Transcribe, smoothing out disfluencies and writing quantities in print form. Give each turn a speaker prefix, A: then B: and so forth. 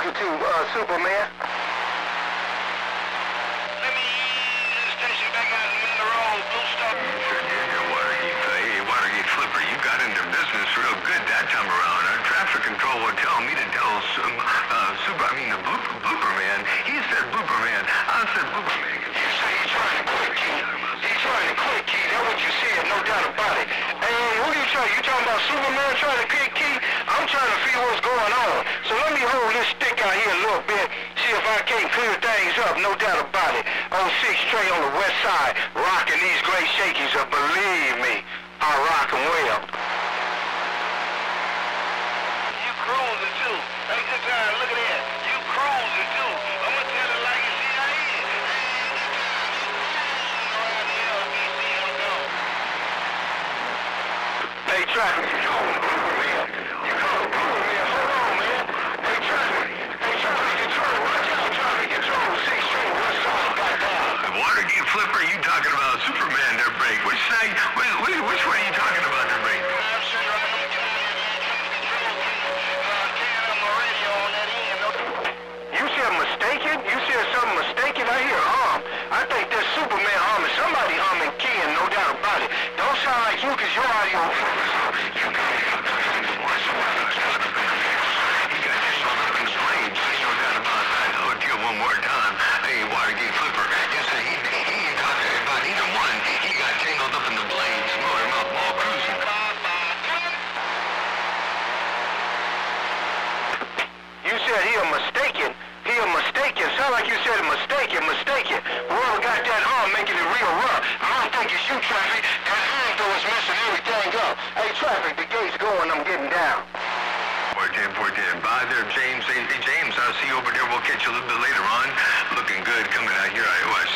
A: you to, Superman?
B: Let me station back out in the middle of the road, Blue Star.
C: Sure did, Watergate. Hey, Watergate Flipper, you got into business real good that time around. Our traffic control will tell me to tell the Blooper Man. He said Blooper Man. I said Blooper Man.
A: You say he's trying to quit, Key. He's trying to quit, Key. That's what you said, no doubt about it. Hey, who you trying? You talking about Superman trying to quit, Key? I'm trying to figure what's going on. So let me hold this stick out here a little bit, see if I can't clear things up, no doubt about it. On 6th Street on the west side, rocking these great shakies up, believe me, I rock 'em well.
B: You cruising too. Hey, good time, look at that. You cruising too. I'm gonna tell it like you see how it is.
A: Hey, traffic, you calling Blooper Man? You calling Blooper Man? Hold on, man. Hey, traffic control. Watch out, traffic control. 6th Street, west side, goddamn.
C: Watergate Flipper, you talking about Superman there, break? Which side? Which way are you talking about there, break?
A: You said mistaken? You said something mistaken? I hear I think that's Superman humming. Somebody humming Ken, no doubt about it. Don't sound like you because your audio...
C: You got tangled up in the blades. No doubt about that. I'll tell you one more time. Hey, Watergate Flipper. Yes, sir, he ain't talking about either one. He got tangled up in the blades. Motormouth ball cruising.
A: You said he a mistaken. He a mistaken. Sound like you said mistaken. Whoever got that making it real rough. I don't think it's you, Traffic. That though is messing everything up. Hey, Traffic, the gate's going. I'm getting down.
C: 410. Bye there, James. Hey, James, I'll see you over there. We'll catch you a little bit later on. Looking good coming out here. I